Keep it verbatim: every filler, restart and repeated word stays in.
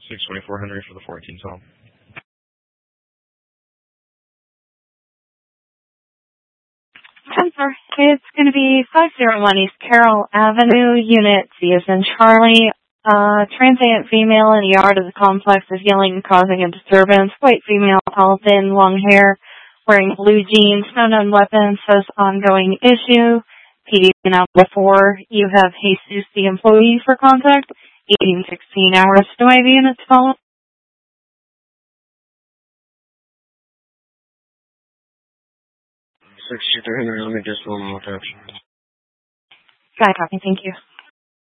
six twenty-four Henry for the fourteen cell. Sensor, it's going to be five oh one East Carroll Avenue, Unit C as in Charlie. Uh, transient female in the yard of the complex is yelling and causing a disturbance. White female, tall, thin, long hair, wearing blue jeans, no known weapon, says ongoing issue. P D been out before. You have Jesus, the employee, for contact. eighteen sixteen hours to I V units follow. sixty-three Henry, let me just one more touch. Got it, copy, thank you.